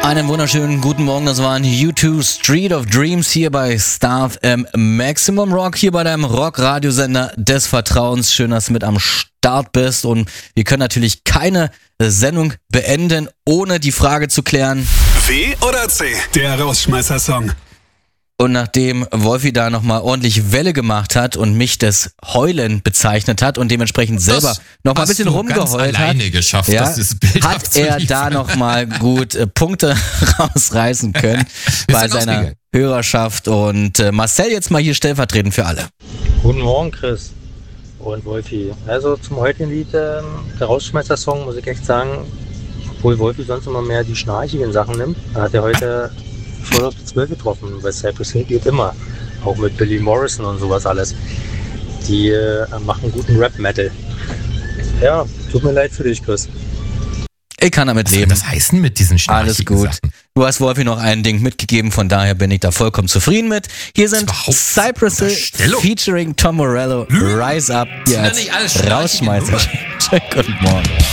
Einen wunderschönen guten Morgen, das waren U2 Street of Dreams hier bei Star FM Maximum Rock, hier bei deinem Rock-Radiosender des Vertrauens. Schön, dass du mit am Start bist und wir können natürlich keine Sendung beenden, ohne die Frage zu klären. W oder C? Der Rausschmeißer-Song. Und nachdem Wolfi da nochmal ordentlich Welle gemacht hat und mich das Heulen bezeichnet hat und dementsprechend selber nochmal ein bisschen rumgeheult hat, geschafft, ja, das ist bildhaft hat er da nochmal gut Punkte rausreißen können bei seiner Hörerschaft. Und Marcel jetzt mal hier stellvertretend für alle. Guten Morgen, Chris und Wolfi. Also zum heutigen Lied, der Rausschmeißer-Song, muss ich echt sagen, obwohl Wolfi sonst immer mehr die schnarchigen Sachen nimmt, hat er heute voll auf die 12 getroffen, weil Cypress Hill geht immer, auch mit Billy Morrison und sowas alles. Die machen guten Rap-Metal. Ja, tut mir leid für dich, Chris. Ich kann damit leben. Was heißen mit diesen schnarchigen Alles gut. Sachen? Du hast Wolfi noch ein Ding mitgegeben, von daher bin ich da vollkommen zufrieden mit. Hier sind Cypress Hill featuring Tom Morello, Rise Up, hier als Rausschmeißer. Schönen guten Morgen.